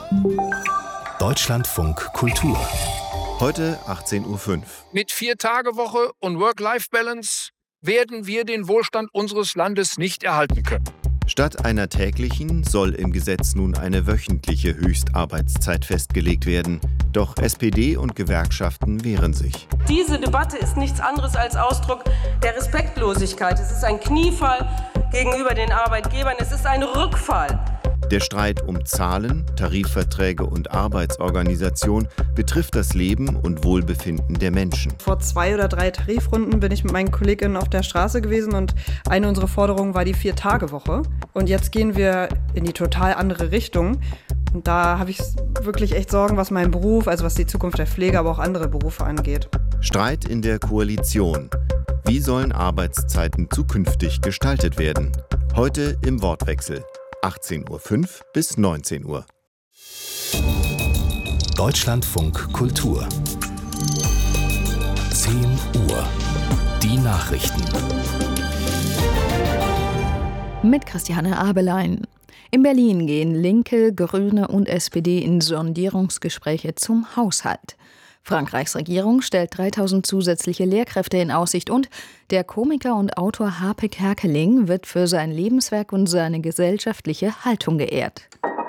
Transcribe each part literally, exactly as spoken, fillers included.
Deutschlandfunk Kultur. Heute achtzehn Uhr fünf. Mit Vier-Tage-Woche und Work-Life-Balance werden wir den Wohlstand unseres Landes nicht erhalten können. Statt einer täglichen soll im Gesetz nun eine wöchentliche Höchstarbeitszeit festgelegt werden. Doch S P D und Gewerkschaften wehren sich. Diese Debatte ist nichts anderes als Ausdruck der Respektlosigkeit. Es ist ein Kniefall gegenüber den Arbeitgebern. Es ist ein Rückfall. Der Streit um Zahlen, Tarifverträge und Arbeitsorganisation betrifft das Leben und Wohlbefinden der Menschen. Vor zwei oder drei Tarifrunden bin ich mit meinen Kolleginnen auf der Straße gewesen und eine unserer Forderungen war die Vier-Tage-Woche. Und jetzt gehen wir in die total andere Richtung. Und da habe ich wirklich echt Sorgen, was meinen Beruf, also was die Zukunft der Pflege, aber auch andere Berufe angeht. Streit in der Koalition. Wie sollen Arbeitszeiten zukünftig gestaltet werden? Heute im Wortwechsel. achtzehn Uhr fünf bis neunzehn Uhr. Deutschlandfunk Kultur. zehn Uhr. Die Nachrichten. Mit Christiane Abelein. In Berlin gehen Linke, Grüne und S P D in Sondierungsgespräche zum Haushalt. Frankreichs Regierung stellt dreitausend zusätzliche Lehrkräfte in Aussicht und der Komiker und Autor Harpe Kerkeling wird für sein Lebenswerk und seine gesellschaftliche Haltung geehrt.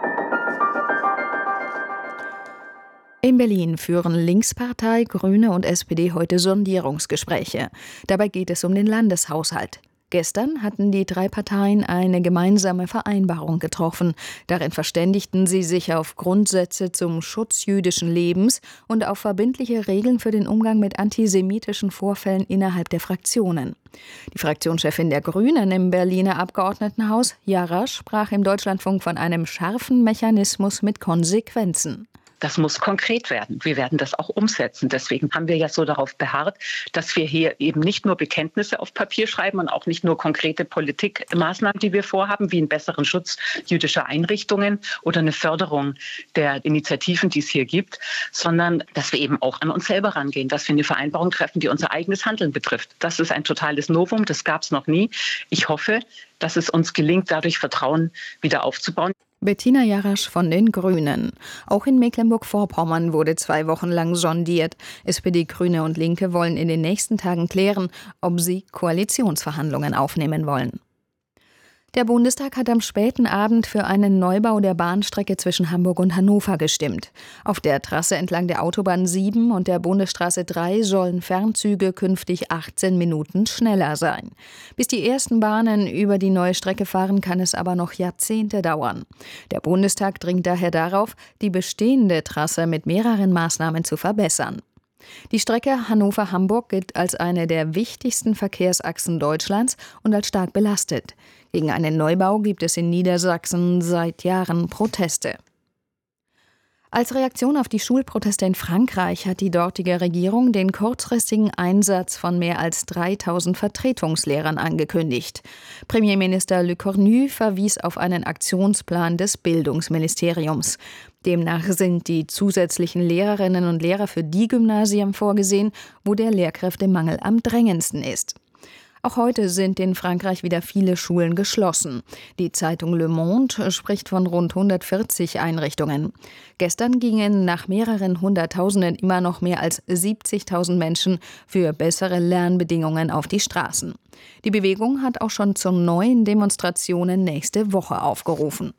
In Berlin führen Linkspartei, Grüne und S P D heute Sondierungsgespräche. Dabei geht es um den Landeshaushalt. Gestern hatten die drei Parteien eine gemeinsame Vereinbarung getroffen. Darin verständigten sie sich auf Grundsätze zum Schutz jüdischen Lebens und auf verbindliche Regeln für den Umgang mit antisemitischen Vorfällen innerhalb der Fraktionen. Die Fraktionschefin der Grünen im Berliner Abgeordnetenhaus, Jarasch, sprach im Deutschlandfunk von einem scharfen Mechanismus mit Konsequenzen. Das muss konkret werden. Wir werden das auch umsetzen. Deswegen haben wir ja so darauf beharrt, dass wir hier eben nicht nur Bekenntnisse auf Papier schreiben und auch nicht nur konkrete Politikmaßnahmen, die wir vorhaben, wie einen besseren Schutz jüdischer Einrichtungen oder eine Förderung der Initiativen, die es hier gibt, sondern dass wir eben auch an uns selber rangehen, dass wir eine Vereinbarung treffen, die unser eigenes Handeln betrifft. Das ist ein totales Novum, das gab es noch nie. Ich hoffe, dass es uns gelingt, dadurch Vertrauen wieder aufzubauen. Bettina Jarasch von den Grünen. Auch in Mecklenburg-Vorpommern wurde zwei Wochen lang sondiert. S P D, Grüne und Linke wollen in den nächsten Tagen klären, ob sie Koalitionsverhandlungen aufnehmen wollen. Der Bundestag hat am späten Abend für einen Neubau der Bahnstrecke zwischen Hamburg und Hannover gestimmt. Auf der Trasse entlang der Autobahn sieben und der Bundesstraße drei sollen Fernzüge künftig achtzehn Minuten schneller sein. Bis die ersten Bahnen über die neue Strecke fahren, kann es aber noch Jahrzehnte dauern. Der Bundestag dringt daher darauf, die bestehende Trasse mit mehreren Maßnahmen zu verbessern. Die Strecke Hannover-Hamburg gilt als eine der wichtigsten Verkehrsachsen Deutschlands und als stark belastet. Gegen einen Neubau gibt es in Niedersachsen seit Jahren Proteste. Als Reaktion auf die Schulproteste in Frankreich hat die dortige Regierung den kurzfristigen Einsatz von mehr als dreitausend Vertretungslehrern angekündigt. Premierminister Le Cornu verwies auf einen Aktionsplan des Bildungsministeriums. Demnach sind die zusätzlichen Lehrerinnen und Lehrer für die Gymnasien vorgesehen, wo der Lehrkräftemangel am drängendsten ist. Auch heute sind in Frankreich wieder viele Schulen geschlossen. Die Zeitung Le Monde spricht von rund hundertvierzig Einrichtungen. Gestern gingen nach mehreren Hunderttausenden immer noch mehr als siebzigtausend Menschen für bessere Lernbedingungen auf die Straßen. Die Bewegung hat auch schon zu neuen Demonstrationen nächste Woche aufgerufen.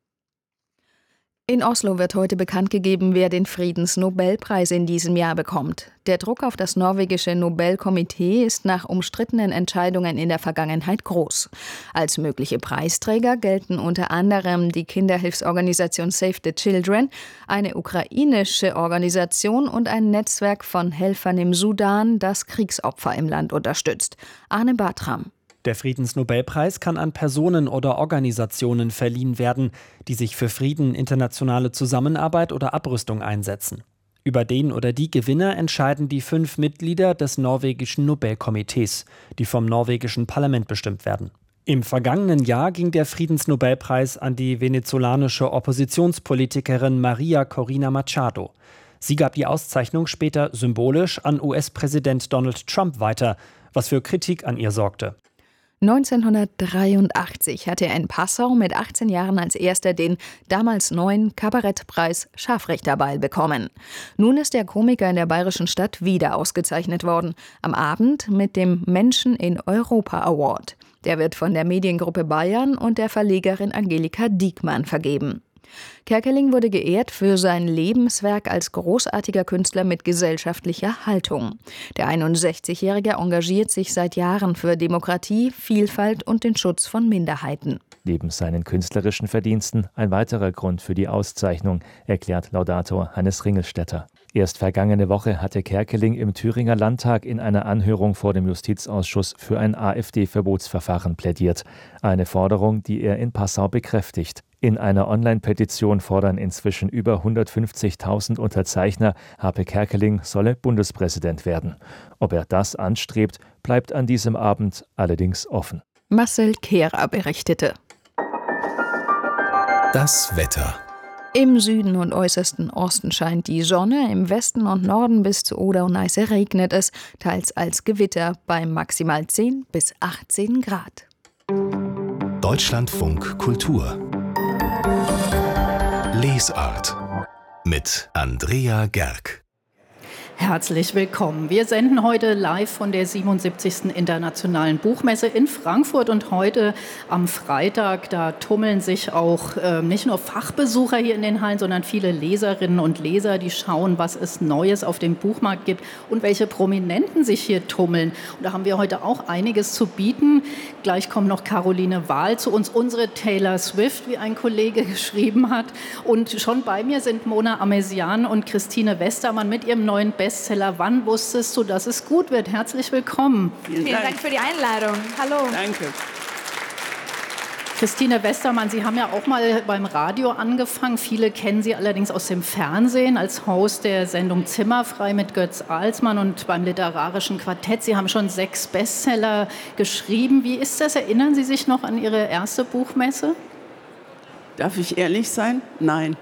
In Oslo wird heute bekannt gegeben, wer den Friedensnobelpreis in diesem Jahr bekommt. Der Druck auf das norwegische Nobelkomitee ist nach umstrittenen Entscheidungen in der Vergangenheit groß. Als mögliche Preisträger gelten unter anderem die Kinderhilfsorganisation Save the Children, eine ukrainische Organisation und ein Netzwerk von Helfern im Sudan, das Kriegsopfer im Land unterstützt. Arne Bartram. Der Friedensnobelpreis kann an Personen oder Organisationen verliehen werden, die sich für Frieden, internationale Zusammenarbeit oder Abrüstung einsetzen. Über den oder die Gewinner entscheiden die fünf Mitglieder des norwegischen Nobelkomitees, die vom norwegischen Parlament bestimmt werden. Im vergangenen Jahr ging der Friedensnobelpreis an die venezolanische Oppositionspolitikerin Maria Corina Machado. Sie gab die Auszeichnung später symbolisch an U S-Präsident Donald Trump weiter, was für Kritik an ihr sorgte. neunzehnhundertdreiundachtzig hatte er in Passau mit achtzehn Jahren als erster den damals neuen Kabarettpreis Scharfrichterball bekommen. Nun ist der Komiker in der bayerischen Stadt wieder ausgezeichnet worden, am Abend mit dem Menschen in Europa Award. Der wird von der Mediengruppe Bayern und der Verlegerin Angelika Diekmann vergeben. Kerkeling wurde geehrt für sein Lebenswerk als großartiger Künstler mit gesellschaftlicher Haltung. Der einundsechzigjährige engagiert sich seit Jahren für Demokratie, Vielfalt und den Schutz von Minderheiten. Neben seinen künstlerischen Verdiensten ein weiterer Grund für die Auszeichnung, erklärt Laudator Hannes Ringelstetter. Erst vergangene Woche hatte Kerkeling im Thüringer Landtag in einer Anhörung vor dem Justizausschuss für ein AfD-Verbotsverfahren plädiert. Eine Forderung, die er in Passau bekräftigt. In einer Online-Petition fordern inzwischen über hundertfünfzigtausend Unterzeichner, Harpe Kerkeling solle Bundespräsident werden. Ob er das anstrebt, bleibt an diesem Abend allerdings offen. Marcel Kehrer berichtete. Das Wetter. Im Süden und äußersten Osten scheint die Sonne, im Westen und Norden bis zu Oder und Neiße regnet es, teils als Gewitter bei maximal zehn bis achtzehn Grad. Deutschlandfunk Kultur. Lesart mit Andrea Gerg. Herzlich willkommen. Wir senden heute live von der siebenundsiebzigsten Internationalen Buchmesse in Frankfurt. Und heute am Freitag, da tummeln sich auch äh, nicht nur Fachbesucher hier in den Hallen, sondern viele Leserinnen und Leser, die schauen, was es Neues auf dem Buchmarkt gibt und welche Prominenten sich hier tummeln. Und da haben wir heute auch einiges zu bieten. Gleich kommt noch Caroline Wahl zu uns, unsere Taylor Swift, wie ein Kollege geschrieben hat. Und schon bei mir sind Mona Amesian und Christine Westermann mit ihrem neuen Bestseller Wann wusstest du, dass es gut wird? Herzlich willkommen. Vielen Dank, Dank für die Einladung. Hallo. Danke. Christine Westermann, Sie haben ja auch mal beim Radio angefangen. Viele kennen Sie allerdings aus dem Fernsehen als Host der Sendung Zimmerfrei mit Götz Alsmann und beim Literarischen Quartett. Sie haben schon sechs Bestseller geschrieben. Wie ist das? Erinnern Sie sich noch an Ihre erste Buchmesse? Darf ich ehrlich sein? Nein.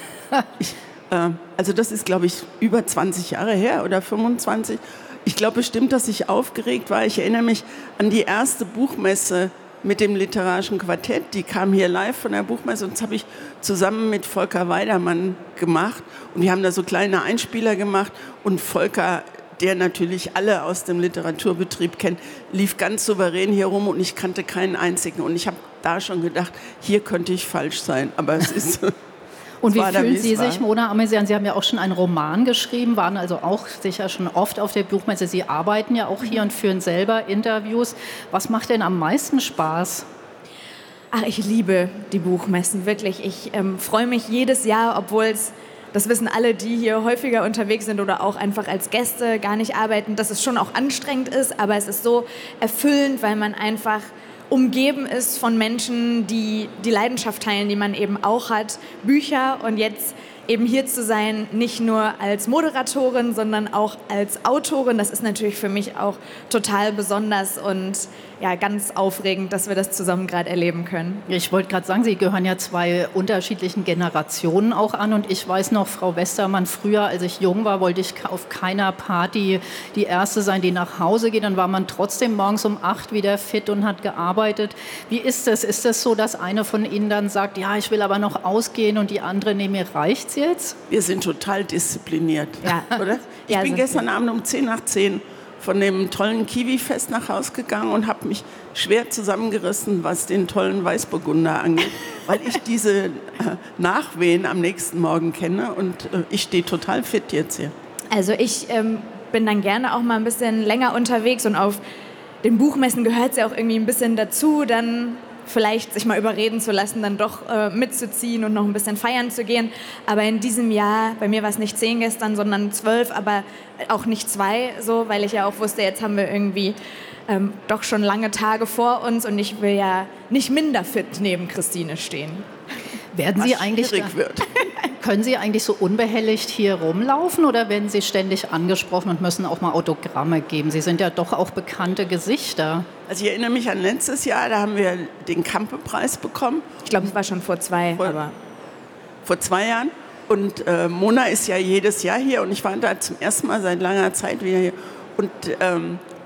ich Also das ist, glaube ich, über zwanzig Jahre her oder fünfundzwanzig. Ich glaube bestimmt, dass ich aufgeregt war. Ich erinnere mich an die erste Buchmesse mit dem Literarischen Quartett. Die kam hier live von der Buchmesse und das habe ich zusammen mit Volker Weidermann gemacht. Und wir haben da so kleine Einspieler gemacht. Und Volker, der natürlich alle aus dem Literaturbetrieb kennt, lief ganz souverän hier rum und ich kannte keinen einzigen. Und ich habe da schon gedacht, hier könnte ich falsch sein. Aber es ist... Und wie fühlen Sie sich, Mona Amesian? Sie haben ja auch schon einen Roman geschrieben, waren also auch sicher schon oft auf der Buchmesse. Sie arbeiten ja auch hier und führen selber Interviews. Was macht denn am meisten Spaß? Ach, ich liebe die Buchmessen, wirklich. Ich ähm, freue mich jedes Jahr, obwohl es, das wissen alle, die hier häufiger unterwegs sind oder auch einfach als Gäste gar nicht arbeiten, dass es schon auch anstrengend ist, aber es ist so erfüllend, weil man einfach umgeben ist von Menschen, die die Leidenschaft teilen, die man eben auch hat, Bücher, und jetzt eben hier zu sein, nicht nur als Moderatorin, sondern auch als Autorin, das ist natürlich für mich auch total besonders und ja, ganz aufregend, dass wir das zusammen gerade erleben können. Ich wollte gerade sagen, Sie gehören ja zwei unterschiedlichen Generationen auch an und ich weiß noch, Frau Westermann, früher, als ich jung war, wollte ich auf keiner Party die Erste sein, die nach Hause geht. Dann war man trotzdem morgens um acht wieder fit und hat gearbeitet. Wie ist das? Ist das so, dass eine von Ihnen dann sagt, ja, ich will aber noch ausgehen und die andere, nee, mir reicht's jetzt? Wir sind total diszipliniert, ja. Oder? Ich ja, bin gestern Abend um zehn nach zehn von dem tollen Kiwi-Fest nach Hause gegangen und habe mich schwer zusammengerissen, was den tollen Weißburgunder angeht, weil ich diese äh, Nachwehen am nächsten Morgen kenne und äh, ich stehe total fit jetzt hier. Also ich ähm, bin dann gerne auch mal ein bisschen länger unterwegs und auf den Buchmessen gehört es ja auch irgendwie ein bisschen dazu, dann vielleicht sich mal überreden zu lassen, dann doch äh, mitzuziehen und noch ein bisschen feiern zu gehen. Aber in diesem Jahr, bei mir war es nicht zehn gestern, sondern zwölf, aber auch nicht zwei, so, weil ich ja auch wusste, jetzt haben wir irgendwie ähm, doch schon lange Tage vor uns und ich will ja nicht minder fit neben Christine stehen. Werden Sie eigentlich, wird. Können Sie eigentlich so unbehelligt hier rumlaufen oder werden Sie ständig angesprochen und müssen auch mal Autogramme geben? Sie sind ja doch auch bekannte Gesichter. Also ich erinnere mich an letztes Jahr, da haben wir den Campe-Preis bekommen. Ich glaube, es war schon vor zwei, vor, aber... Vor zwei Jahren. Und äh, Mona ist ja jedes Jahr hier und ich war da zum ersten Mal seit langer Zeit wieder hier. Und ähm,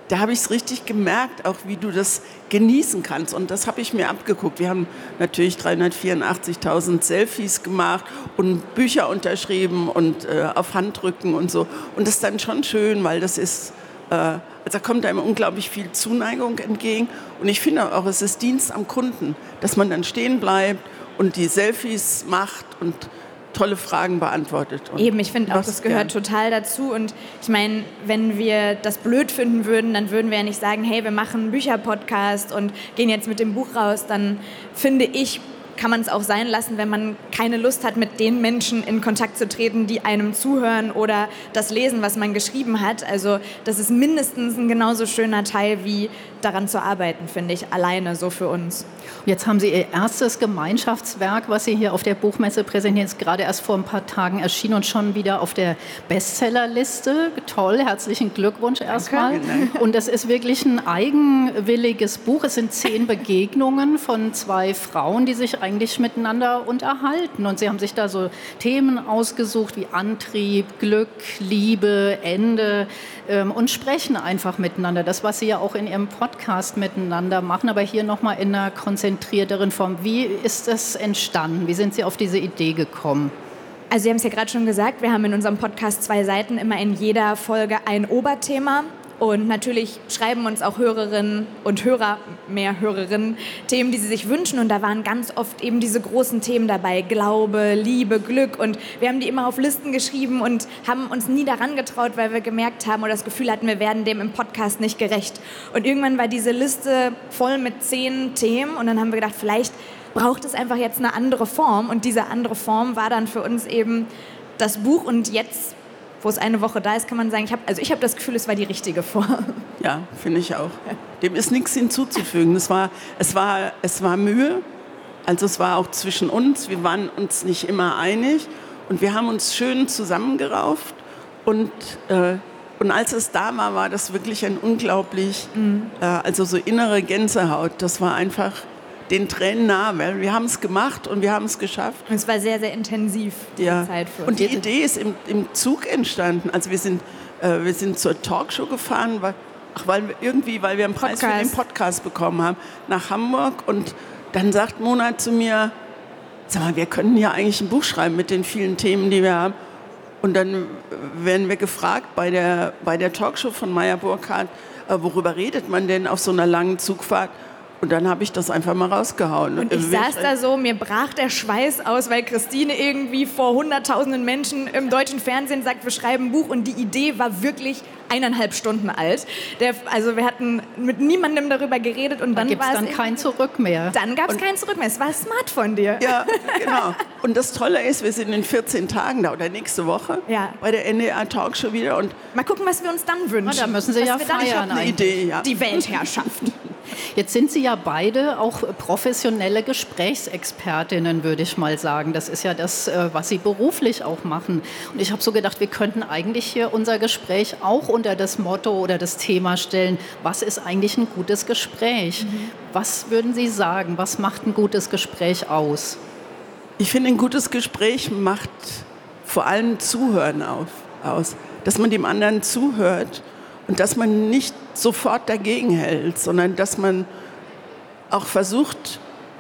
da habe ich es richtig gemerkt, auch wie du das genießen kannst. Und das habe ich mir abgeguckt. Wir haben natürlich dreihundertvierundachtzigtausend Selfies gemacht und Bücher unterschrieben und äh, auf Handrücken und so. Und das ist dann schon schön, weil das ist, äh, also da kommt einem unglaublich viel Zuneigung entgegen. Und ich finde auch, es ist Dienst am Kunden, dass man dann stehen bleibt und die Selfies macht und tolle Fragen beantwortet. Und eben, ich finde auch, das gehört gern. total dazu. Und ich meine, wenn wir das blöd finden würden, dann würden wir ja nicht sagen, hey, wir machen einen Bücherpodcast und gehen jetzt mit dem Buch raus. Dann finde ich, kann man es auch sein lassen, wenn man keine Lust hat, mit den Menschen in Kontakt zu treten, die einem zuhören oder das lesen, was man geschrieben hat. Also das ist mindestens ein genauso schöner Teil, wie daran zu arbeiten, finde ich, alleine so für uns. Jetzt haben Sie Ihr erstes Gemeinschaftswerk, was Sie hier auf der Buchmesse präsentieren, ist gerade erst vor ein paar Tagen erschienen und schon wieder auf der Bestsellerliste. Toll, herzlichen Glückwunsch erstmal. Und das ist wirklich ein eigenwilliges Buch. Es sind zehn Begegnungen von zwei Frauen, die sich eigentlich miteinander unterhalten. Und Sie haben sich da so Themen ausgesucht wie Antrieb, Glück, Liebe, Ende ähm, und sprechen einfach miteinander. Das, was Sie ja auch in Ihrem Podcast miteinander machen, aber hier nochmal in einer konzentrierteren Form. Wie ist das entstanden? Wie sind Sie auf diese Idee gekommen? Also Sie haben es ja gerade schon gesagt, wir haben in unserem Podcast zwei Seiten, immer in jeder Folge ein Oberthema. Und natürlich schreiben uns auch Hörerinnen und Hörer, mehr Hörerinnen, Themen, die sie sich wünschen. Und da waren ganz oft eben diese großen Themen dabei, Glaube, Liebe, Glück. Und wir haben die immer auf Listen geschrieben und haben uns nie daran getraut, weil wir gemerkt haben oder das Gefühl hatten, wir werden dem im Podcast nicht gerecht. Und irgendwann war diese Liste voll mit zehn Themen. Und dann haben wir gedacht, vielleicht braucht es einfach jetzt eine andere Form. Und diese andere Form war dann für uns eben das Buch. Und jetzt, wo es eine Woche da ist, kann man sagen, ich habe also ich hab das Gefühl, es war die richtige Form. Ja, finde ich auch. Dem ist nichts hinzuzufügen. Es war, es war, es war Mühe, also es war auch zwischen uns. Wir waren uns nicht immer einig und wir haben uns schön zusammengerauft. Und, äh, und als es da war, war das wirklich ein unglaublich, mhm. äh, also so innere Gänsehaut. Das war einfach den Tränen nah, weil wir haben es gemacht und wir haben es geschafft. Und es war sehr, sehr intensiv, die ja. Zeit für uns. Und die Idee ist im, im Zug entstanden. Also wir sind, äh, wir sind zur Talkshow gefahren, weil, ach, weil wir irgendwie, weil wir einen Preis Podcast. für den Podcast bekommen haben, nach Hamburg. Und dann sagt Mona zu mir, sag mal, wir könnten ja eigentlich ein Buch schreiben mit den vielen Themen, die wir haben. Und dann werden wir gefragt bei der, bei der Talkshow von Meyer Burkhardt, äh, worüber redet man denn auf so einer langen Zugfahrt? Und dann habe ich das einfach mal rausgehauen. Und ich saß da so, mir brach der Schweiß aus, weil Christine irgendwie vor hunderttausenden Menschen im deutschen Fernsehen sagt, wir schreiben ein Buch. Und die Idee war wirklich eineinhalb Stunden alt. Der, also wir hatten mit niemandem darüber geredet. Und dann, dann war es dann kein Zurück mehr. Dann gab es kein Zurück mehr. Es war smart von dir. Ja, genau. Und das Tolle ist, wir sind in vierzehn Tagen da oder nächste Woche ja. bei der N D R Talkshow wieder. Und mal gucken, was wir uns dann wünschen. Na, da müssen Sie was ja feiern. Ich habe eine Idee, ja. Die Weltherrschaft. Jetzt sind Sie ja beide auch professionelle Gesprächsexpertinnen, würde ich mal sagen. Das ist ja das, was Sie beruflich auch machen. Und ich habe so gedacht, wir könnten eigentlich hier unser Gespräch auch unter das Motto oder das Thema stellen, was ist eigentlich ein gutes Gespräch? Mhm. Was würden Sie sagen, was macht ein gutes Gespräch aus? Ich finde, ein gutes Gespräch macht vor allem Zuhören auf, aus. Dass man dem anderen zuhört und dass man nicht sofort dagegen hält, sondern dass man auch versucht,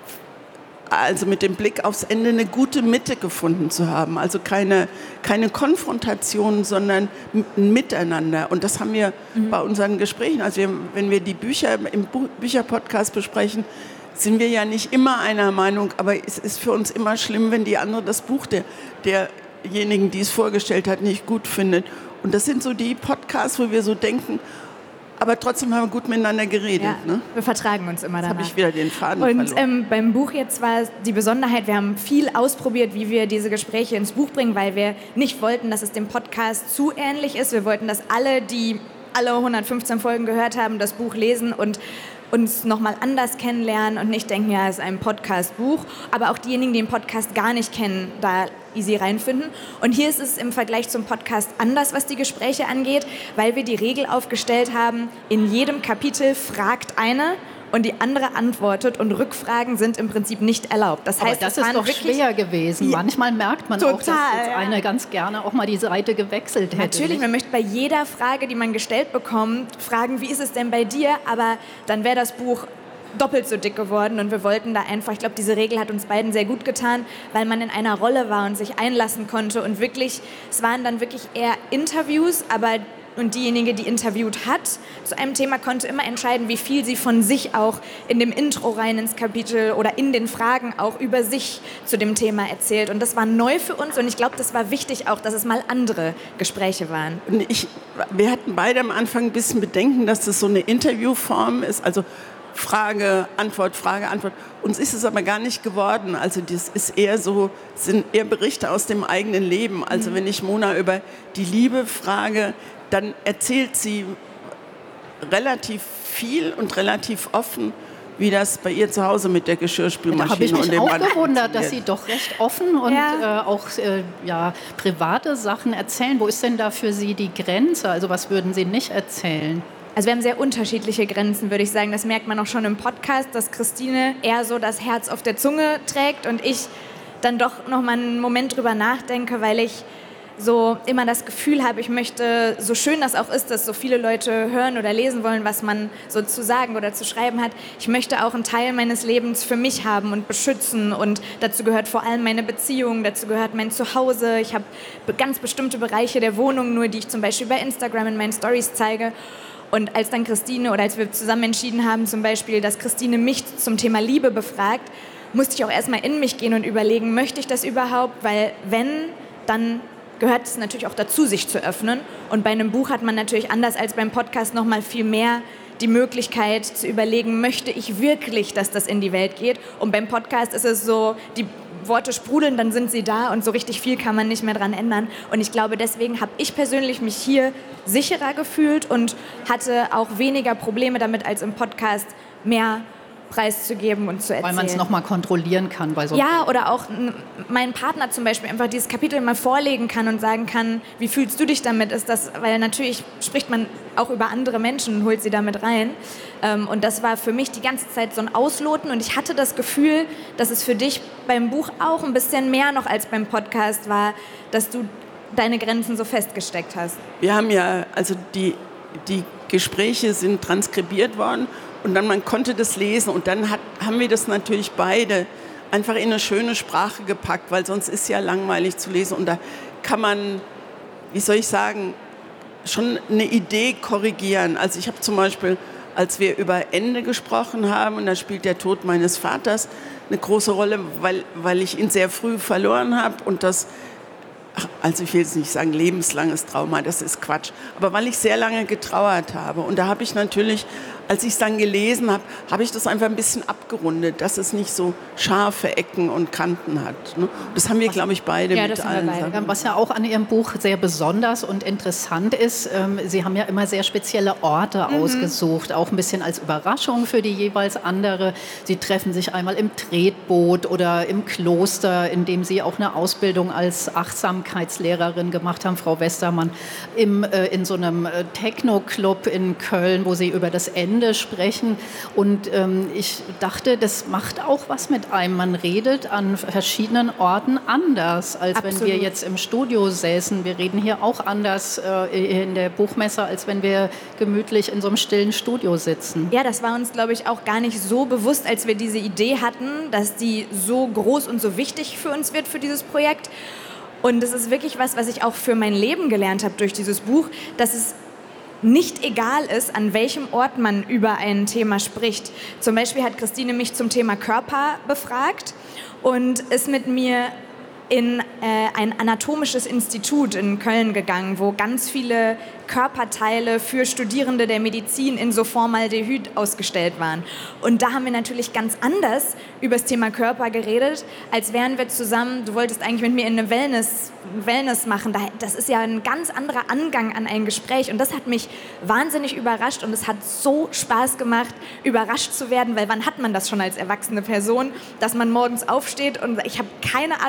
also mit dem Blick aufs Ende eine gute Mitte gefunden zu haben. Also keine, keine Konfrontation, sondern ein Miteinander. Und das haben wir mhm. bei unseren Gesprächen. Also wir, wenn wir die Bücher im Bücherpodcast besprechen, sind wir ja nicht immer einer Meinung, aber es ist für uns immer schlimm, wenn die andere das Buch der, derjenigen, die es vorgestellt hat, nicht gut findet. Und das sind so die Podcasts, wo wir so denken, aber trotzdem haben wir gut miteinander geredet. Ja, ne? Wir vertragen uns immer danach. Jetzt habe ich wieder den Faden Und verloren. Ähm, beim Buch jetzt war die Besonderheit, wir haben viel ausprobiert, wie wir diese Gespräche ins Buch bringen, weil wir nicht wollten, dass es dem Podcast zu ähnlich ist. Wir wollten, dass alle, die alle hundertfünfzehn Folgen gehört haben, das Buch lesen und uns nochmal anders kennenlernen und nicht denken, ja, es ist ein Podcast-Buch. Aber auch diejenigen, die den Podcast gar nicht kennen, da easy reinfinden. Und hier ist es im Vergleich zum Podcast anders, was die Gespräche angeht, weil wir die Regel aufgestellt haben, in jedem Kapitel fragt eine und die andere antwortet und Rückfragen sind im Prinzip nicht erlaubt. Das heißt, aber das es ist doch schwer gewesen. Ja, manchmal merkt man total, auch, dass jetzt eine ganz gerne auch mal die Seite gewechselt hätte. Natürlich, nicht? Man möchte bei jeder Frage, die man gestellt bekommt, fragen, wie ist es denn bei dir? Aber dann wäre das Buch doppelt so dick geworden und wir wollten da einfach, ich glaube, diese Regel hat uns beiden sehr gut getan, weil man in einer Rolle war und sich einlassen konnte und wirklich, es waren dann wirklich eher Interviews, aber und diejenige, die interviewt hat, zu einem Thema konnte immer entscheiden, wie viel sie von sich auch in dem Intro rein ins Kapitel oder in den Fragen auch über sich zu dem Thema erzählt. Und das war neu für uns und ich glaube, das war wichtig auch, dass es mal andere Gespräche waren. Und ich, wir hatten beide am Anfang ein bisschen Bedenken, dass das so eine Interviewform ist, also Frage, Antwort, Frage, Antwort. Uns ist es aber gar nicht geworden. Also das ist eher so, sind eher Berichte aus dem eigenen Leben. Also wenn ich Mona über die Liebe frage, dann erzählt sie relativ viel und relativ offen, wie das bei ihr zu Hause mit der Geschirrspülmaschine da habe ich mich und dem auch Mann gewundert, dass Sie doch recht offen und ja. äh, auch äh, ja, private Sachen erzählen. Wo ist denn da für Sie die Grenze? Also was würden Sie nicht erzählen? Also wir haben sehr unterschiedliche Grenzen, würde ich sagen. Das merkt man auch schon im Podcast, dass Christine eher so das Herz auf der Zunge trägt und ich dann doch noch mal einen Moment drüber nachdenke, weil ich so immer das Gefühl habe, ich möchte, so schön das auch ist, dass so viele Leute hören oder lesen wollen, was man so zu sagen oder zu schreiben hat, ich möchte auch einen Teil meines Lebens für mich haben und beschützen und dazu gehört vor allem meine Beziehung, dazu gehört mein Zuhause. Ich habe ganz bestimmte Bereiche der Wohnung nur, die ich zum Beispiel bei Instagram in meinen Stories zeige. Und als dann Christine oder als wir zusammen entschieden haben, zum Beispiel, dass Christine mich zum Thema Liebe befragt, musste ich auch erstmal in mich gehen und überlegen, möchte ich das überhaupt? Weil wenn, dann gehört es natürlich auch dazu, sich zu öffnen. Und bei einem Buch hat man natürlich anders als beim Podcast noch mal viel mehr die Möglichkeit zu überlegen, möchte ich wirklich, dass das in die Welt geht? Und beim Podcast ist es so, die Worte sprudeln, dann sind sie da und so richtig viel kann man nicht mehr dran ändern. Und ich glaube, deswegen habe ich persönlich mich hier sicherer gefühlt und hatte auch weniger Probleme damit, als im Podcast mehr preiszugeben und zu erzählen. Weil man es nochmal kontrollieren kann bei so Ja, oder auch mein Partner zum Beispiel einfach dieses Kapitel mal vorlegen kann und sagen kann, wie fühlst du dich damit? Ist das, weil natürlich spricht man auch über andere Menschen und holt sie damit rein. Und das war für mich die ganze Zeit so ein Ausloten und ich hatte das Gefühl, dass es für dich beim Buch auch ein bisschen mehr noch als beim Podcast war, dass du deine Grenzen so festgesteckt hast. Wir haben ja, also die, die Gespräche sind transkribiert worden. Und dann, man konnte das lesen und dann hat, haben wir das natürlich beide einfach in eine schöne Sprache gepackt, weil sonst ist es ja langweilig zu lesen. Und da kann man, wie soll ich sagen, schon eine Idee korrigieren. Also ich habe zum Beispiel, als wir über Ende gesprochen haben, und da spielt der Tod meines Vaters eine große Rolle, weil, weil ich ihn sehr früh verloren habe und das, also ich will jetzt nicht sagen lebenslanges Trauma, das ist Quatsch, aber weil ich sehr lange getrauert habe. Und da habe ich natürlich, als ich es dann gelesen habe, habe ich das einfach ein bisschen abgerundet, dass es nicht so scharfe Ecken und Kanten hat. Ne? Das haben wir, glaube ich, beide ja, mit allen Sachen. Was ja auch an Ihrem Buch sehr besonders und interessant ist, ähm, Sie haben ja immer sehr spezielle Orte mhm. ausgesucht, auch ein bisschen als Überraschung für die jeweils andere. Sie treffen sich einmal im Tretboot oder im Kloster, in dem Sie auch eine Ausbildung als Achtsamkeitslehrerin gemacht haben, Frau Westermann, im, äh, in so einem äh, Techno-Club in Köln, wo Sie über das Ende sprechen. Und ähm, ich dachte, das macht auch was mit einem. Man redet an verschiedenen Orten anders, als Absolut. Wenn wir jetzt im Studio säßen. Wir reden hier auch anders äh, in der Buchmesse, als wenn wir gemütlich in so einem stillen Studio sitzen. Ja, das war uns, glaube ich, auch gar nicht so bewusst, als wir diese Idee hatten, dass die so groß und so wichtig für uns wird, für dieses Projekt. Und das ist wirklich was, was ich auch für mein Leben gelernt habe durch dieses Buch, dass es nicht egal ist, an welchem Ort man über ein Thema spricht. Zum Beispiel hat Christine mich zum Thema Körper befragt und ist mit mir in äh, ein anatomisches Institut in Köln gegangen, wo ganz viele Körperteile für Studierende der Medizin in so Formaldehyd ausgestellt waren. Und da haben wir natürlich ganz anders über das Thema Körper geredet, als wären wir zusammen, du wolltest eigentlich mit mir in eine Wellness, Wellness machen. Das ist ja ein ganz anderer Angang an ein Gespräch und das hat mich wahnsinnig überrascht und es hat so Spaß gemacht, überrascht zu werden, weil wann hat man das schon als erwachsene Person, dass man morgens aufsteht und ich habe keine Ahnung, wo wir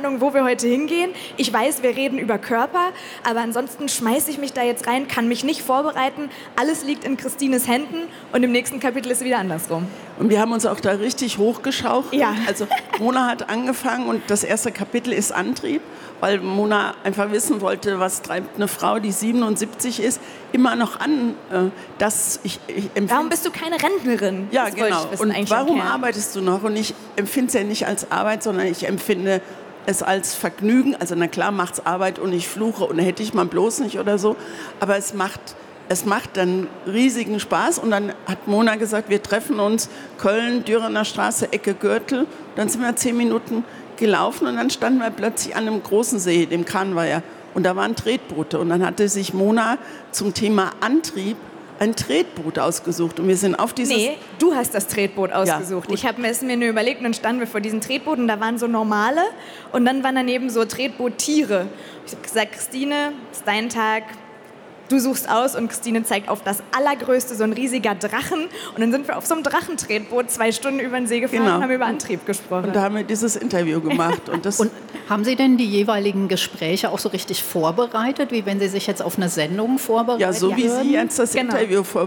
heute hingehen. Ich weiß, wir reden über Körper, aber ansonsten schmeiße ich mich da jetzt rein, kann mich nicht vorbereiten. Alles liegt in Christines Händen und im nächsten Kapitel ist es wieder andersrum. Und wir haben uns auch da richtig hochgeschaukelt. Ja. Also Mona hat angefangen und das erste Kapitel ist Antrieb, weil Mona einfach wissen wollte, was treibt eine Frau, die siebenundsiebzig ist, immer noch an. Äh, dass ich, ich empfind, warum bist du keine Rentnerin? Ja, das genau. Ich wissen, und warum arbeitest du noch? Und ich empfinde es ja nicht als Arbeit, sondern ich empfinde es als Vergnügen. Also na klar macht es Arbeit und ich fluche und hätte ich mal bloß nicht oder so. Aber es macht, es macht dann riesigen Spaß. Und dann hat Mona gesagt, wir treffen uns Köln, Dürener Straße, Ecke Gürtel. Dann sind wir zehn Minuten gelaufen und dann standen wir plötzlich an einem großen See, dem Kahnweiher. Und da waren Tretboote. Und dann hatte sich Mona zum Thema Antrieb ein Tretboot ausgesucht. Und wir sind auf dieses... Nee, du hast das Tretboot ausgesucht. Ja, ich habe es mir nur überlegt und dann standen wir vor diesen Tretbooten und da waren so normale und dann waren daneben so Tretboottiere. Ich habe gesagt, Christine, es ist dein Tag. Du suchst aus und Christine zeigt auf das allergrößte, so ein riesiger Drachen. Und dann sind wir auf so einem Drachentretboot zwei Stunden über den See gefahren genau. und haben über Antrieb gesprochen. Und da haben wir dieses Interview gemacht. Und, das und haben Sie denn die jeweiligen Gespräche auch so richtig vorbereitet, wie wenn Sie sich jetzt auf eine Sendung vorbereiten? Ja, so wie würden? Sie jetzt das genau. Interview vorbereiten.